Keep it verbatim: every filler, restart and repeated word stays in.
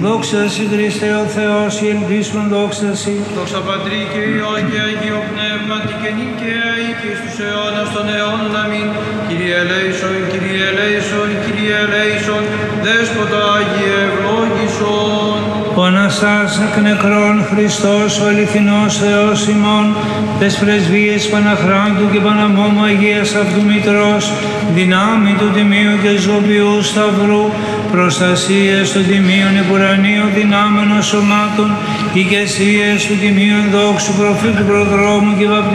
Δόξα Συ Χριστέ ο Θεός, η ελπίσμον δόξα Συ. Δόξα Πατρί και Υιό και Αγίο Πνεύματι και νικαία ή και στους αιώνας των αιώνων. Αμήν. Kyrie ελέησον, Kyrie ελέησον, Kyrie ελέησον, Δέσποτα Άγιε ευλόγησον. Ο Αναστάς εκ νεκρών Χριστός, ο αληθινός Θεός ημών, τες πρεσβείες Παναχράντου και Παναμόμου Αγίας Αυτού Μητρός, δυνάμει του Τιμίου και Ζωοποιού Σταυρού, προστασίες των Τιμίων Επουρανίων δυνάμενων σωμάτων, ηγεσίες του Τιμίου Ενδόξου Προφήτου Προδρόμου και Βαπτιστού